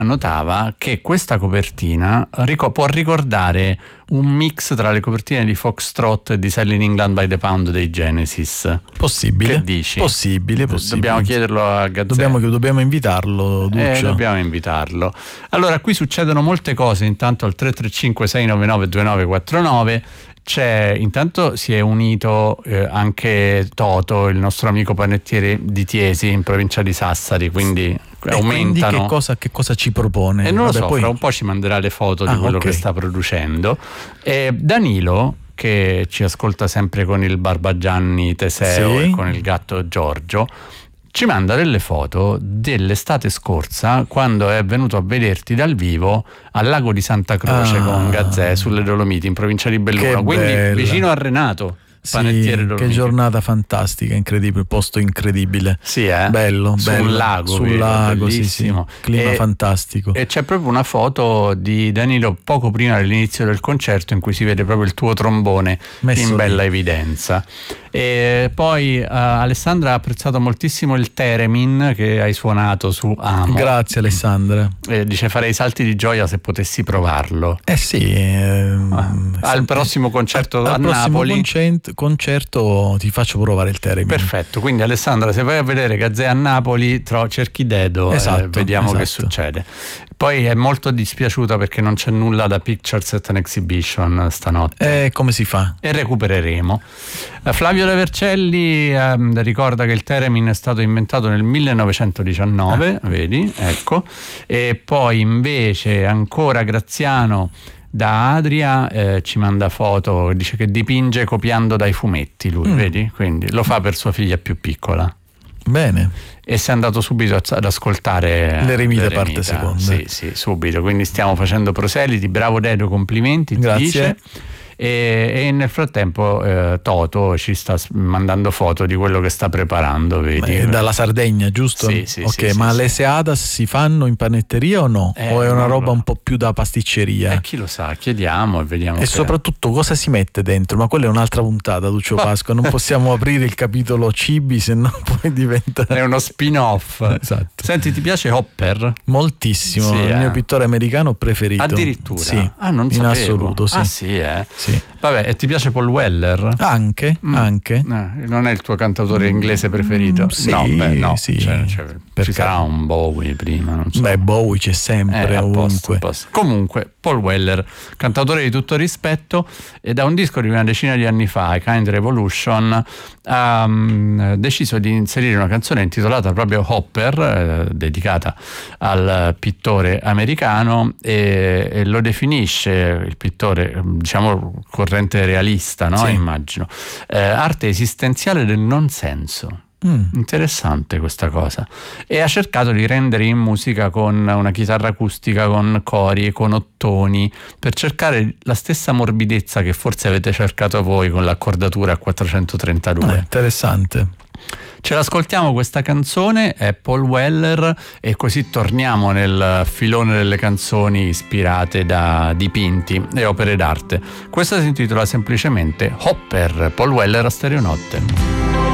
notava che questa copertina può ricordare un mix tra le copertine di Foxtrot e di Selling England by the Pound dei Genesis. Possibile. Che dici? Possibile. Dobbiamo chiederlo a Gazzè. Dobbiamo invitarlo, Duccio. Dobbiamo invitarlo. Allora, qui succedono molte cose. Intanto al 335 699 2949 intanto si è unito anche Toto, il nostro amico panettiere di Tiesi in provincia di Sassari, quindi aumentano. Quindi che cosa ci propone? Non lo so, fra un po' ci manderà le foto di quello che sta producendo. Danilo, che ci ascolta sempre con il Barbagianni Teseo e con il gatto Giorgio, ci manda delle foto dell'estate scorsa, quando è venuto a vederti dal vivo al lago di Santa Croce con Gazzè sulle Dolomiti in provincia di Belluno, quindi vicino a Renato. Panettiere Dolomiti. Che giornata fantastica, incredibile, posto incredibile. Sì, bello. Sul lago, bellissimo. Sì. Clima fantastico. E c'è proprio una foto di Danilo poco prima dell'inizio del concerto in cui si vede proprio il tuo trombone in bella evidenza. E poi Alessandra ha apprezzato moltissimo il theremin che hai suonato su Amo. Grazie Alessandra. Dice: farei salti di gioia se potessi provarlo. Al prossimo concerto a Napoli. Concerto ti faccio provare il theremin. Perfetto, quindi Alessandra, se vai a vedere Gazzè a Napoli cerchi Dedo, vediamo che succede. Poi è molto dispiaciuta perché non c'è nulla da Pictures at an Exhibition stanotte. Come si fa? E recupereremo. Flavio De Vercelli ricorda che il theremin è stato inventato nel 1919, vedi, ecco. E poi invece ancora Graziano da Adria ci manda foto, dice che dipinge copiando dai fumetti lui, vedi? Quindi lo fa per sua figlia più piccola. Bene. E si è andato subito ad ascoltare l'Eremita parte seconda. Sì, subito. Quindi stiamo facendo proseliti. Bravo Dedo, complimenti. Grazie. Dice. E nel frattempo Toto ci sta mandando foto di quello che sta preparando, vedi? Dalla Sardegna, giusto? Sì. Ok, ma le seadas si fanno in panetteria o no? O è una roba un po' più da pasticceria? Chi lo sa, chiediamo e vediamo. E soprattutto cosa si mette dentro? Ma quella è un'altra puntata, Duccio Pasqua. Non possiamo aprire il capitolo cibi, se no poi diventa... È uno spin-off. Esatto. Senti, ti piace Hopper? Moltissimo, il mio pittore americano preferito. Addirittura? Sì, non in sapevo. assoluto, sì. Sì. Vabbè, e ti piace Paul Weller? Anche. Non è il tuo cantautore inglese preferito? No. Sì. Ci sarà un Bowie prima, non so. Bowie c'è sempre, ovunque. Comunque, Paul Weller, cantautore di tutto rispetto, e da un disco di una decina di anni fa, Kind Revolution, ha deciso di inserire una canzone intitolata proprio Hopper, dedicata al pittore americano, e lo definisce il pittore, diciamo, corrente realista, no? Sì. Immagino. Arte esistenziale del non senso. Interessante questa cosa. E ha cercato di rendere in musica con una chitarra acustica, con cori, con ottoni, per cercare la stessa morbidezza che forse avete cercato voi con l'accordatura a 432. Interessante. Ce l'ascoltiamo questa canzone, è Paul Weller, e così torniamo nel filone delle canzoni ispirate da dipinti e opere d'arte. Questa si intitola semplicemente Hopper, Paul Weller a Stereonotte.